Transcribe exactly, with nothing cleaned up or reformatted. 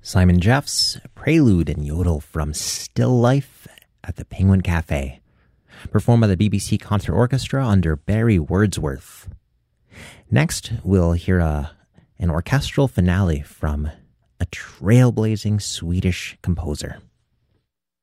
Simon Jeff's Prelude and Yodel from Still Life at the Penguin Cafe, performed by the B B C Concert Orchestra under Barry Wordsworth. Next, we'll hear a, an orchestral finale from a trailblazing Swedish composer.